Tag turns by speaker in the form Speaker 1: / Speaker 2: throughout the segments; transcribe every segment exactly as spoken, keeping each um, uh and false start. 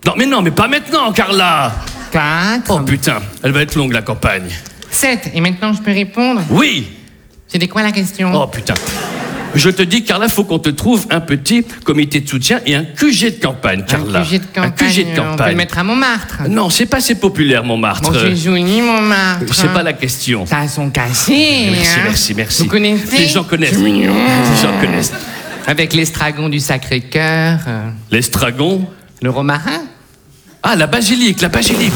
Speaker 1: Non, mais non, mais pas maintenant, Carla.
Speaker 2: quatre.
Speaker 1: Oh putain, elle va être longue, la campagne.
Speaker 2: sept. Et maintenant, je peux répondre?
Speaker 1: Oui.
Speaker 2: C'était quoi la question?
Speaker 1: Oh putain. Je te dis, Carla, faut qu'on te trouve un petit comité de soutien et un Q G de campagne, Carla.
Speaker 2: Un Q G de campagne.
Speaker 1: Un Q G de
Speaker 2: On peut
Speaker 1: campagne.
Speaker 2: le mettre à Montmartre.
Speaker 1: Non, c'est pas assez populaire, Montmartre.
Speaker 2: Bon, c'est joli, Montmartre.
Speaker 1: C'est pas la question.
Speaker 2: Ça a son cachet.
Speaker 1: Merci,
Speaker 2: hein.
Speaker 1: merci, merci.
Speaker 2: Vous connaissez?
Speaker 1: Les gens connaissent.
Speaker 2: C'est mignon.
Speaker 1: Les gens connaissent.
Speaker 2: Avec l'estragon du Sacré-Cœur. euh,
Speaker 1: L'estragon.
Speaker 2: Le romarin.
Speaker 1: Ah, la basilique, la basilique.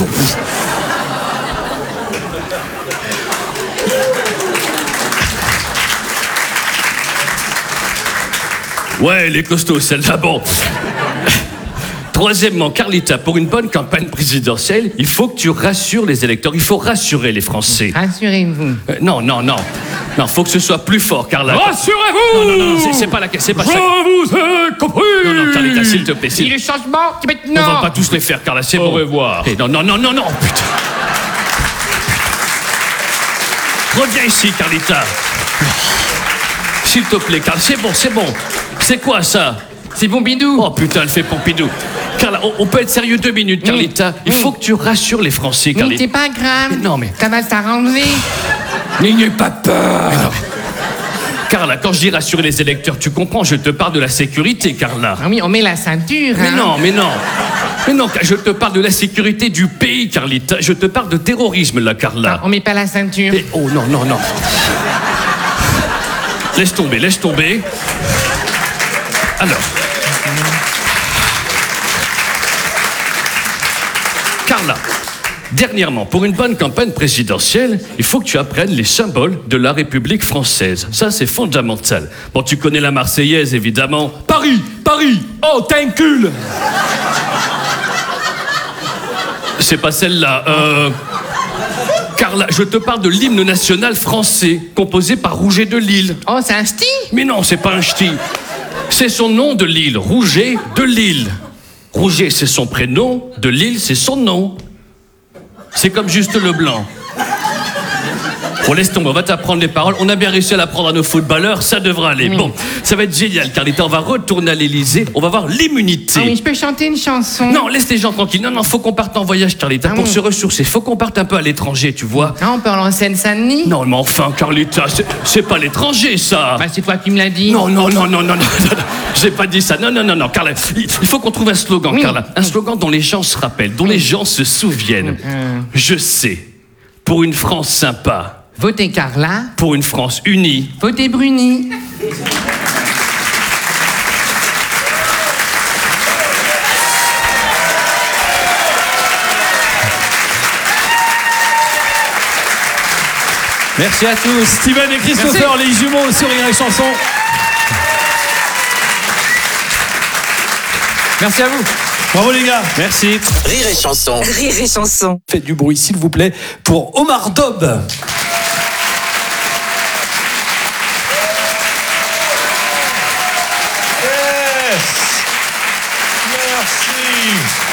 Speaker 1: Ouais, elle est costaud, celle-là. Bon. Troisièmement, Carlita, pour une bonne campagne présidentielle, il faut que tu rassures les électeurs. Il faut rassurer les Français.
Speaker 2: Rassurez-vous.
Speaker 1: Euh, non, non, non. Non, faut que ce soit plus fort, Carla.
Speaker 3: Rassurez-vous!
Speaker 1: Non, non, non, non, c'est- c'est pas la c'est pas
Speaker 3: Je
Speaker 1: ça.
Speaker 3: vous ai compris!
Speaker 1: Non, non, Carlita, s'il te plaît,
Speaker 2: Et
Speaker 1: s'il
Speaker 2: le changement, c'est
Speaker 1: On
Speaker 2: maintenant.
Speaker 1: va pas tous les faire, Carla, c'est
Speaker 3: Au
Speaker 1: bon.
Speaker 3: revoir.
Speaker 1: Eh, non, non, non, non, non, putain. Reviens ici, Carlita. S'il te plaît, Carla, c'est bon, c'est bon. C'est quoi ça?
Speaker 2: C'est Pompidou.
Speaker 1: Oh putain, elle fait Pompidou. Carla, on, on peut être sérieux deux minutes, Carlita. Il
Speaker 2: oui.
Speaker 1: faut que tu rassures les Français,
Speaker 2: Mais
Speaker 1: Carlita.
Speaker 2: c'est pas grave.
Speaker 1: Mais non, mais-
Speaker 2: Ça va s'arranger.
Speaker 1: N'ayez pas peur. Carla, quand je dis rassurer les électeurs, tu comprends, je te parle de la sécurité, Carla.
Speaker 2: Ah oui, on met la ceinture.
Speaker 1: Mais
Speaker 2: hein.
Speaker 1: non, mais non. Mais non, je te parle de la sécurité du pays, Carlita. Je te parle de terrorisme, là, Carla.
Speaker 2: On met pas la ceinture.
Speaker 1: Et- oh non, non, non. Laisse tomber, laisse tomber. Alors. Carla, dernièrement, pour une bonne campagne présidentielle, il faut que tu apprennes les symboles de la République française. Ça, c'est fondamental. Bon, tu connais la Marseillaise, évidemment.
Speaker 3: Paris! Paris! Oh, t'incule!
Speaker 1: C'est pas celle-là. Euh... Carla, je te parle de l'hymne national français, composé par Rouget de Lille.
Speaker 2: Oh, c'est un ch'ti.
Speaker 1: Mais non, c'est pas un ch'ti. C'est son nom de Lille, Rouget de Lille. Rouget, c'est son prénom, de Lille, c'est son nom. C'est comme Juste Leblanc. Bon, laisse tomber, on va t'apprendre les paroles. On a bien réussi à l'apprendre à nos footballeurs, ça devra aller.
Speaker 2: Oui.
Speaker 1: Bon, ça va être génial, Carlita. On va retourner à l'Élysée, on va voir l'immunité.
Speaker 2: Ah oui, je peux chanter une chanson.
Speaker 1: Non, laisse les gens tranquilles. Non, non, faut qu'on parte en voyage, Carlita,
Speaker 2: Ah
Speaker 1: pour
Speaker 2: oui.
Speaker 1: se ressourcer. Faut qu'on parte un peu à l'étranger, tu vois.
Speaker 2: Ah, on peut aller en Seine-Saint-Denis.
Speaker 1: Non, mais enfin, Carlita, c'est- c'est pas l'étranger, ça.
Speaker 2: Bah, c'est toi qui me l'as dit.
Speaker 1: Non, non, non, non, non, non, non, non. J'ai pas dit ça. Non, non, non, non, Carla. Il il faut qu'on trouve un slogan,
Speaker 2: Oui.
Speaker 1: Carla. Un slogan dont les gens se rappellent, dont les gens se souviennent.
Speaker 2: Euh.
Speaker 1: Je sais. Pour une France sympa.
Speaker 2: Votez Carla.
Speaker 1: Pour une France unie.
Speaker 2: Votez Bruni.
Speaker 3: Merci à tous. Steven et Christopher, les jumeaux sur Rire et Chanson. Merci à vous. Bravo les gars. Merci.
Speaker 4: Rire et Chanson.
Speaker 5: Rire et Chanson.
Speaker 3: Faites du bruit s'il vous plaît pour Omar Dob. Yes. Merci.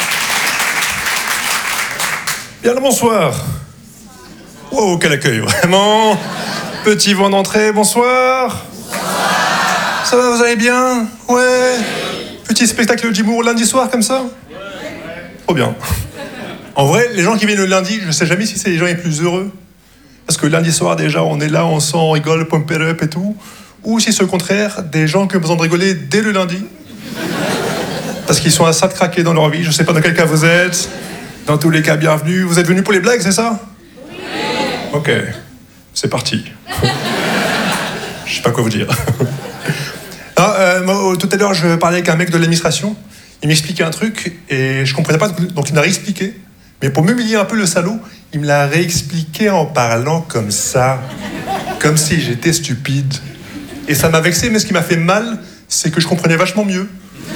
Speaker 6: Bien le bonsoir. Oh, quel accueil, vraiment. Petit vent d'entrée, bonsoir. Ça va, vous allez bien? Ouais. Petit spectacle d'humour lundi soir, comme ça? Trop bien. En vrai, les gens qui viennent le lundi, je sais jamais si c'est les gens les plus heureux. Parce que lundi soir, déjà, on est là, on sent, on rigole, pump it up et tout. Ou si c'est au contraire, des gens qui ont besoin de rigoler dès le lundi. Parce qu'ils sont à ça de craquer dans leur vie. Je sais pas dans quel cas vous êtes. Dans tous les cas, bienvenue. Vous êtes venus pour les blagues, c'est ça? Oui. Ok, c'est parti. Je sais pas quoi vous dire. Ah, euh, moi, tout à l'heure, je parlais avec un mec de l'administration. Il m'expliquait un truc et je comprenais pas, donc il m'a réexpliqué. Mais pour m'humilier un peu, le salaud, il me l'a réexpliqué en parlant comme ça. Comme si j'étais stupide. Et ça m'a vexé, mais ce qui m'a fait mal, c'est que je comprenais vachement mieux.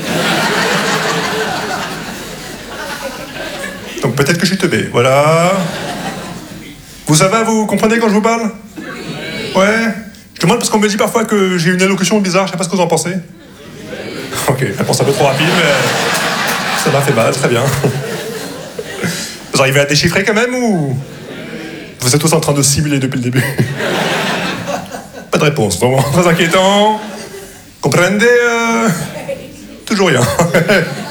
Speaker 6: Donc peut-être que je suis teubé, voilà. Vous ça va, vous comprenez quand je vous parle? Ouais. Je demande parce qu'on me dit parfois que j'ai une allocution bizarre, je sais pas ce que vous en pensez. Ok, réponse un peu trop rapide, mais ça m'a fait mal, très bien. Vous arrivez à déchiffrer quand même ou vous êtes tous en train de simuler depuis le début? Pas de réponse, vraiment très inquiétant. Comprendez euh... Toujours rien.